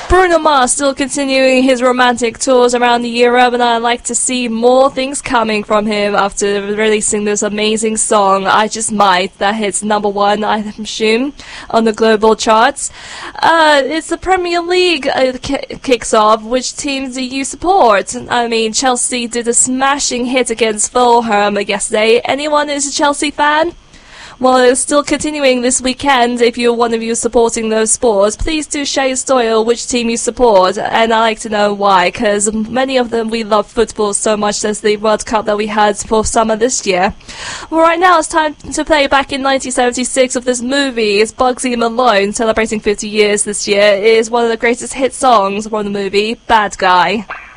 Bruno Mars still continuing his romantic tours around Europe, and I'd like to see more things coming from him after releasing this amazing song, I Just Might, that hits #1, I assume, on the global charts. It's the Premier League kicks off. Which teams do you support? I mean, Chelsea did a smashing hit against Fulham yesterday. Anyone who's a Chelsea fan? Well, it's still continuing this weekend. If you're one of you supporting those sports, please do share your story of which team you support, and I'd like to know why, because many of them, we love football so much as the World Cup that we had for summer this year. Well, right now it's time to play back in 1976 of this movie. It's Bugsy Malone, celebrating 50 years this year. It is one of the greatest hit songs from the movie, Bad Guy.